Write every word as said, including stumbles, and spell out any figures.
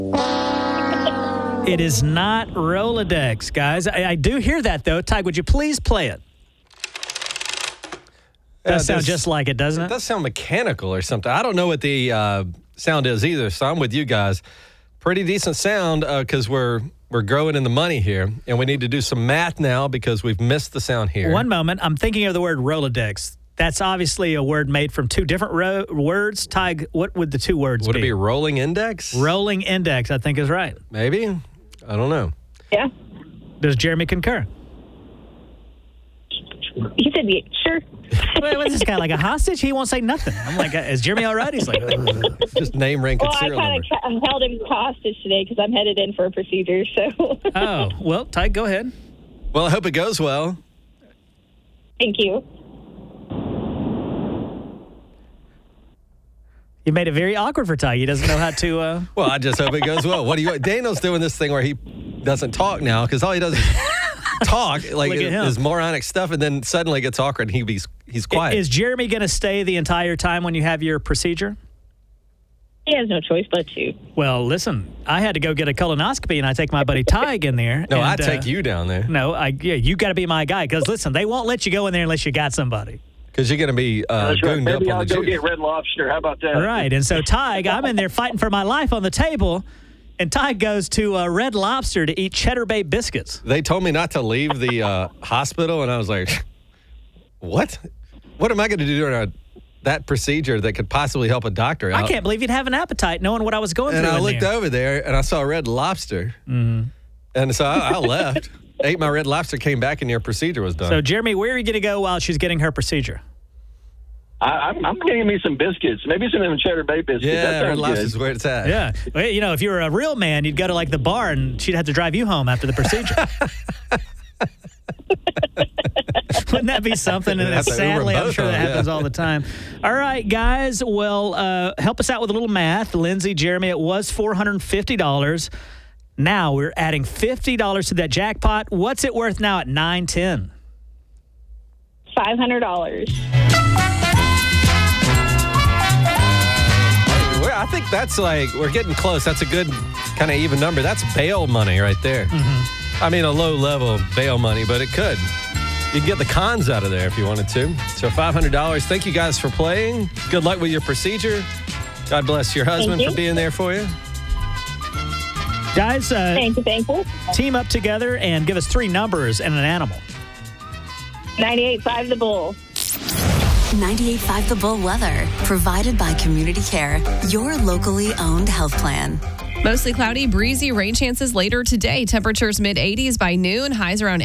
It is not Rolodex, guys. I, I do hear that, though. Ty, would you please play it? Yeah, Does it sound does- just like it, doesn't It it? does sound mechanical or something. I don't know what the uh, sound is either, so I'm with you guys. Pretty decent sound because we're we're growing in the money here, and we need to do some math now because we've missed the sound here. One moment, I'm thinking of the word Rolodex. That's obviously a word made from two different ro- words. Ty, what would the two words Would be? it be rolling index? Rolling index, I think is right. Maybe. I don't know. Yeah. Does Jeremy concur? He said, yeah, sure. Wait, what is this guy, like a hostage? He won't say nothing. I'm like, is Jeremy all right? He's like, "Ugh." Just name, rank, and Well, I serial kind number. of held him hostage today because I'm headed in for a procedure. So Oh, well, Ty, go ahead. Well, I hope it goes well. thank you. You made it very awkward for Ty. He doesn't know how to. Uh... Well, I just hope it goes well. What do you? Daniel's doing this thing where he doesn't talk now because all he does is talk, like Look at him. his moronic stuff, and then suddenly it gets awkward and he be, he's quiet. Is Jeremy going to stay the entire time when you have your procedure? He has no choice but to. Well, listen, I had to go get a colonoscopy, and I take my buddy Ty in there. no, and, I take uh, you down there No, I yeah, you got to be my guy because listen, they won't let you go in there unless you got somebody. because you're going to be uh, That's right. gooned Maybe up I'll on the go juice. get Red Lobster. How about that? All right, and so Ty, I'm in there fighting for my life on the table, and Ty goes to uh, Red Lobster to eat Cheddar Bay biscuits. They told me not to leave the uh, hospital, and I was like, what? What am I going to do during a, that procedure that could possibly help a doctor out? I can't believe you'd have an appetite knowing what I was going And through. I in looked there. over there, and I saw Red Lobster. Mm-hmm. And so I, I left, ate my Red Lobster, came back, and your procedure was done. So, Jeremy, where are you going to go while she's getting her procedure? I, I'm, I'm getting me some biscuits. Maybe some of them Cheddar Bay biscuits. yeah, that Red sounds Lobster's good. where it's at. Yeah. Well, you know, if you were a real man, you'd go to, like, the bar, and she'd have to drive you home after the procedure. Wouldn't that be something? And Have to Uber sadly, I'm both sure that home, yeah. happens all the time. All right, guys. Well, uh, help us out with a little math. Lindsay, Jeremy, it was four hundred fifty dollars. Now we're adding fifty dollars to that jackpot. What's it worth now at nine ten? five hundred dollars. Well, I think that's like, we're getting close. That's a good kind of even number. That's bail money right there. Mm-hmm. I mean, a low level bail money, but it could. You can get the cons out of there if you wanted to. So five hundred dollars. Thank you guys for playing. Good luck with your procedure. God bless your husband you. for being there for you. Guys, uh, Thank you, thank you. team up together and give us three numbers and an animal. ninety-eight point five The Bull. ninety-eight point five The Bull weather, provided by Community Care, your locally owned health plan. Mostly cloudy, breezy, rain chances later today. Temperatures mid eighties by noon, highs around